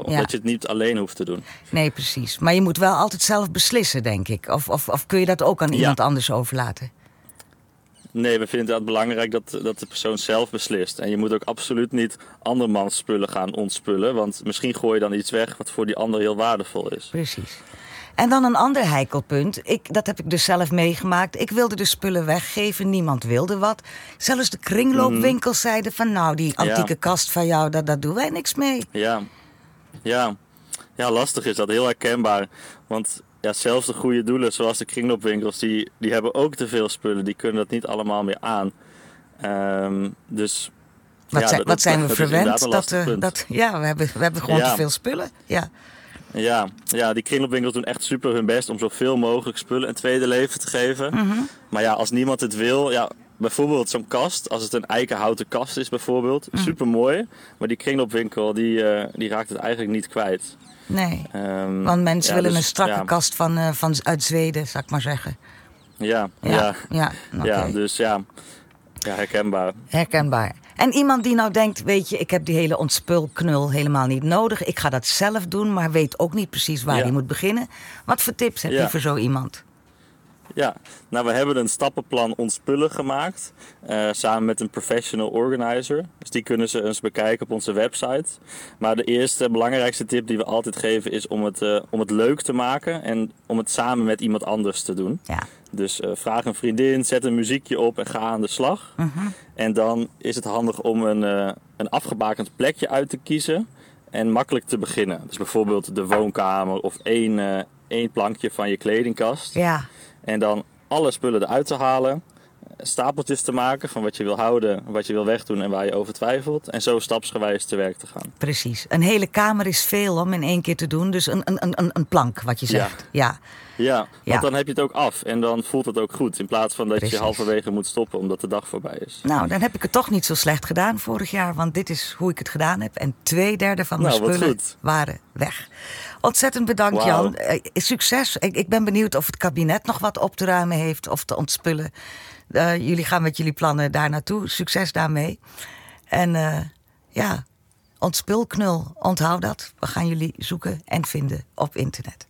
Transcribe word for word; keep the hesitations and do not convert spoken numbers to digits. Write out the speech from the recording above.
Omdat ja. je het niet alleen hoeft te doen. Nee, precies. Maar je moet wel altijd zelf beslissen, denk ik. Of, of, of kun je dat ook aan Ja. iemand anders overlaten? Nee, we vinden het belangrijk dat, dat de persoon zelf beslist. En je moet ook absoluut niet andermans spullen gaan ontspullen. Want misschien gooi je dan iets weg wat voor die ander heel waardevol is. Precies. En dan een ander heikelpunt. Ik, dat heb ik dus zelf meegemaakt. Ik wilde de spullen weggeven. Niemand wilde wat. Zelfs de kringloopwinkels zeiden van... nou, die antieke Ja. kast van jou, daar, daar doen wij niks mee. Ja. Ja. Ja, lastig is dat. Heel herkenbaar. Want ja, zelfs de goede doelen, zoals de kringloopwinkels... Die, die hebben ook te veel spullen. Die kunnen dat niet allemaal meer aan. Um, dus... Wat, ja, zijn, dat, wat zijn we dat verwend? Dat, dat, uh, dat, ja, we hebben, we hebben gewoon ja. te veel spullen. Ja. Ja, ja, die kringloopwinkels doen echt super hun best om zoveel mogelijk spullen een tweede leven te geven. Mm-hmm. Maar ja, als niemand het wil, ja, bijvoorbeeld zo'n kast, als het een eikenhouten kast is bijvoorbeeld, Mm. super mooi. Maar die kringloopwinkel, die, uh, die raakt het eigenlijk niet kwijt. Nee, um, want mensen ja, willen dus, een strakke ja. kast van, uh, van, uit Zweden, zou ik maar zeggen. Ja, Ja, ja, ja, okay. ja dus ja, ja, herkenbaar. Herkenbaar. En iemand die nou denkt, weet je, ik heb die hele ontspulknul helemaal niet nodig. Ik ga dat zelf doen, maar weet ook niet precies waar ja. hij moet beginnen. Wat voor tips heb ja. je voor zo iemand? Ja, nou we hebben een stappenplan ontspullen gemaakt. Uh, samen met een professional organizer. Dus die kunnen ze eens bekijken op onze website. Maar de eerste, belangrijkste tip die we altijd geven is om het, uh, om het leuk te maken. En om het samen met iemand anders te doen. Ja. Dus uh, vraag een vriendin, zet een muziekje op en ga aan de slag. Uh-huh. En dan is het handig om een, uh, een afgebakend plekje uit te kiezen. En makkelijk te beginnen. Dus bijvoorbeeld de woonkamer of één, uh, één plankje van je kledingkast. Ja. En dan alle spullen eruit te halen. Stapeltjes te maken van wat je wil houden, wat je wil wegdoen en waar je over twijfelt. En zo stapsgewijs te werk te gaan. Precies. Een hele kamer is veel om in één keer te doen. Dus een, een, een, een plank, wat je zegt. Ja. Ja, ja want ja. dan heb je het ook af. En dan voelt het ook goed. In plaats van dat Precies. je halverwege moet stoppen omdat de dag voorbij is. Nou, dan heb ik het toch niet zo slecht gedaan vorig jaar. Want dit is hoe ik het gedaan heb. En twee derde van mijn nou, spullen goed. waren weg. Ontzettend bedankt, wow. Jan. Uh, succes. Ik, ik ben benieuwd of het kabinet nog wat op te ruimen heeft of te ontspullen. Uh, jullie gaan met jullie plannen daar naartoe. Succes daarmee. En uh, ja, ontspulknul, onthoud dat. We gaan jullie zoeken en vinden op internet.